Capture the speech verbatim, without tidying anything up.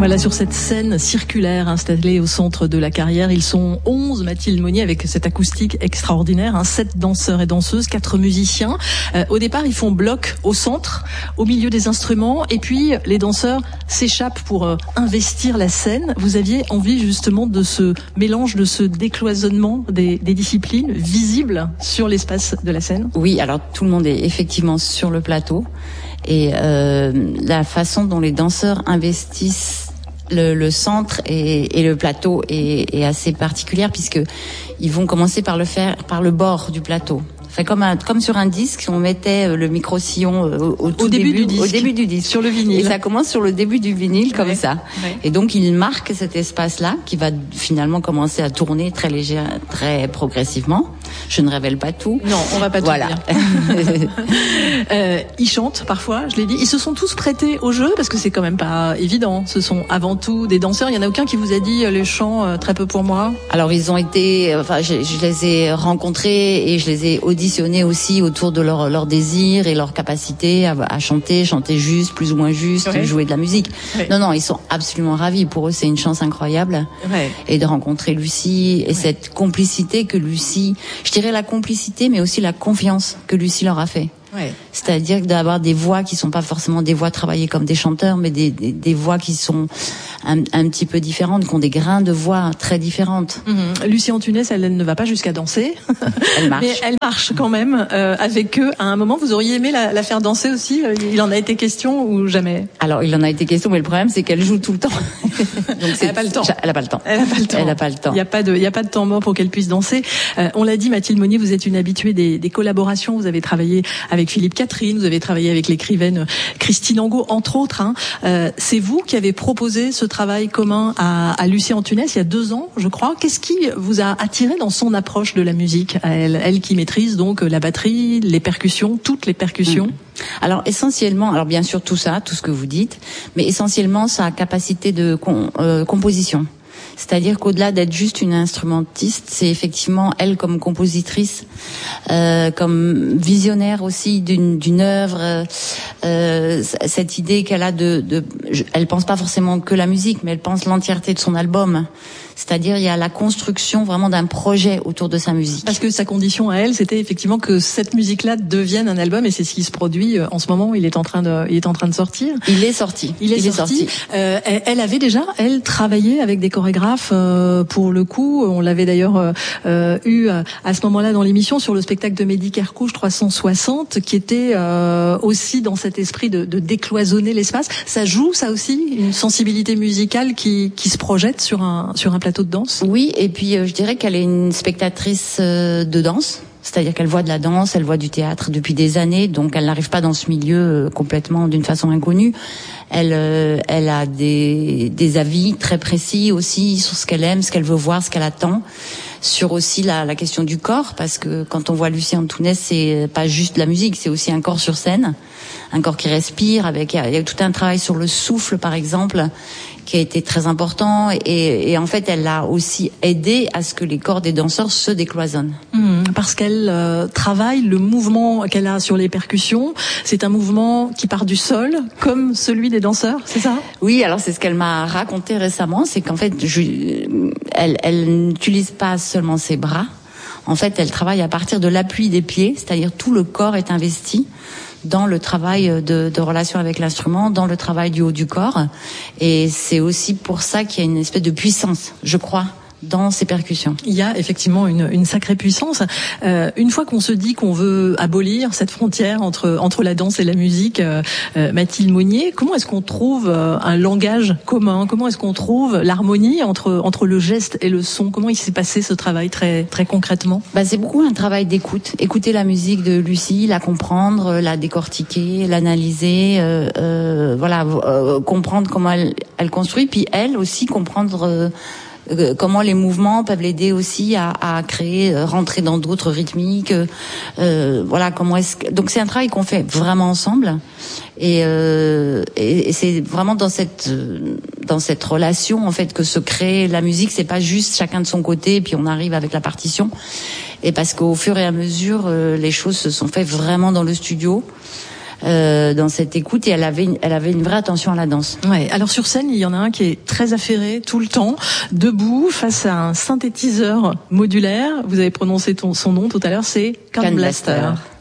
Voilà, sur cette scène circulaire installée au centre de la carrière, ils sont onze, Mathilde Monnier, avec cette acoustique extraordinaire, hein, sept danseurs et danseuses, quatre musiciens. Euh, au départ, ils font bloc au centre, au milieu des instruments, et puis les danseurs s'échappent pour euh, investir la scène. Vous aviez envie justement de ce mélange, de ce décloisonnement des, des disciplines visibles sur l'espace de la scène? Oui, alors tout le monde est effectivement sur le plateau, et euh, la façon dont les danseurs investissent Le, le centre et, et le plateau est, est assez particulière, puisque ils vont commencer par le faire par le bord du plateau. Enfin, comme un, comme sur un disque, on mettait le micro-sillon au, au, tout au début, début, du disque, au début du disque, sur le vinyle. Et ça commence sur le début du vinyle, comme ouais, ça. Ouais. Et donc, il marque cet espace-là, qui va finalement commencer à tourner très léger, très progressivement. Je ne révèle pas tout. Non, on va pas tout voilà. dire. euh, ils chantent parfois, je l'ai dit. Ils se sont tous prêtés au jeu, parce que c'est quand même pas évident. Ce sont avant tout des danseurs. Il y en a aucun qui vous a dit les chants euh, très peu pour moi? Alors, ils ont été, enfin, je, je les ai rencontrés et je les ai auditionnés aussi autour de leur, leur désir et leur capacité à, à chanter, chanter juste, plus ou moins juste, ouais. jouer de la musique. Ouais. Non, non, ils sont absolument ravis. Pour eux, c'est une chance incroyable. Ouais. Et de rencontrer Lucie et ouais. cette complicité que Lucie, je dirais la complicité, mais aussi la confiance que Lucie leur a fait. Ouais. C'est-à-dire d'avoir des voix qui sont pas forcément des voix travaillées comme des chanteurs, mais des, des, des voix qui sont un, un petit peu différentes, qui ont des grains de voix très différentes. Mmh. Lucie Antunès, elle, elle ne va pas jusqu'à danser. Elle marche. Mais elle marche quand même euh, avec eux. À un moment, vous auriez aimé la, la faire danser aussi? Il en a été question ou jamais? Alors, il en a été question, mais le problème, c'est qu'elle joue tout le temps. Donc, elle n'a pas le temps. Elle n'a pas le temps. Elle n'a pas le temps. Elle n'a pas le temps. Il n'y a pas de, il y a pas de temps mort pour qu'elle puisse danser. Euh, on l'a dit, Mathilde Monnier, vous êtes une habituée des, des collaborations. Vous avez travaillé avec Philippe Catherine, vous avez travaillé avec l'écrivaine Christine Angot, entre autres. Hein. Euh, c'est vous qui avez proposé ce travail commun à, à Lucie Antunès il y a deux ans, je crois. Qu'est-ce qui vous a attiré dans son approche de la musique, elle, elle qui maîtrise donc la batterie, les percussions, toutes les percussions? Mmh. Alors essentiellement, alors bien sûr tout ça, tout ce que vous dites, mais essentiellement sa capacité de com- euh, composition. C'est-à-dire qu'au-delà d'être juste une instrumentiste, c'est effectivement elle comme compositrice, euh, comme visionnaire aussi d'une, d'une œuvre, euh, cette idée qu'elle a de, de, elle pense pas forcément que la musique, mais elle pense l'entièreté de son album. C'est-à-dire, il y a la construction vraiment d'un projet autour de sa musique. Parce que sa condition à elle, c'était effectivement que cette musique-là devienne un album, et c'est ce qui se produit en ce moment. Il est en train de, il est en train de sortir. Il est sorti. Il est, il sorti. est sorti. Euh, elle, elle avait déjà, elle travaillait avec des chorégraphes. Euh, pour le coup, on l'avait d'ailleurs euh, eu à ce moment-là dans l'émission sur le spectacle de Mehdi Kerkouch trois cent soixante, qui était euh, aussi dans cet esprit de, de décloisonner l'espace. Ça joue, ça aussi, une sensibilité musicale qui, qui se projette sur un, sur un plateau de danse. Oui, et puis euh, je dirais qu'elle est une spectatrice euh, de danse, c'est-à-dire qu'elle voit de la danse, elle voit du théâtre depuis des années, donc elle n'arrive pas dans ce milieu euh, complètement d'une façon inconnue. Elle, euh, elle a des, des avis très précis aussi sur ce qu'elle aime, ce qu'elle veut voir, ce qu'elle attend, sur aussi la, la question du corps, parce que quand on voit Lucie Antunès, c'est pas juste la musique, c'est aussi un corps sur scène, un corps qui respire, avec il y a, il y a tout un travail sur le souffle par exemple, qui a été très important, et, et en fait elle a aussi aidé à ce que les corps des danseurs se décloisonnent. Mmh, parce qu'elle euh, travaille le mouvement qu'elle a sur les percussions, c'est un mouvement qui part du sol, comme celui des danseurs, c'est ça? Oui, alors c'est ce qu'elle m'a raconté récemment, c'est qu'en fait je, elle, elle n'utilise pas seulement ses bras, en fait elle travaille à partir de l'appui des pieds, c'est-à-dire tout le corps est investi dans le travail de, de relation avec l'instrument, dans le travail du haut du corps. Et c'est aussi pour ça qu'il y a une espèce de puissance, je crois, dans ces percussions. Il y a effectivement une, une sacrée puissance. Euh, une fois qu'on se dit qu'on veut abolir cette frontière entre entre la danse et la musique, euh, euh, Mathilde Monnier, comment est-ce qu'on trouve euh, un langage commun? Comment est-ce qu'on trouve l'harmonie entre entre le geste et le son? Comment il s'est passé ce travail très très concrètement? Bah c'est beaucoup un travail d'écoute. Écouter la musique de Lucie, la comprendre, la décortiquer, l'analyser, euh, euh, voilà, euh, comprendre comment elle elle construit, puis elle aussi comprendre. Euh, comment les mouvements peuvent l'aider aussi à, à créer, rentrer dans d'autres rythmiques. Euh, voilà, comment est-ce que... Donc c'est un travail qu'on fait vraiment ensemble, et, euh, et, et c'est vraiment dans cette dans cette relation en fait que se crée la musique. C'est pas juste chacun de son côté, et puis on arrive avec la partition. Et parce qu'au fur et à mesure, euh, les choses se sont faites vraiment dans le studio. euh, dans cette écoute, et elle avait, une, elle avait une vraie attention à la danse. Ouais. Alors sur scène, il y en a un qui est très affairé tout le temps, debout face à un synthétiseur modulaire. Vous avez prononcé ton, son nom tout à l'heure, c'est Can Blaster.